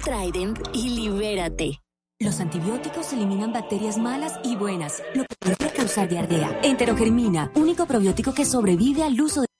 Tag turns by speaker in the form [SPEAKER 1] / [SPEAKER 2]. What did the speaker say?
[SPEAKER 1] Trident y libérate.
[SPEAKER 2] Los antibióticos eliminan bacterias malas y buenas, lo que puede causar diarrea. Enterogermina, único probiótico que sobrevive al uso de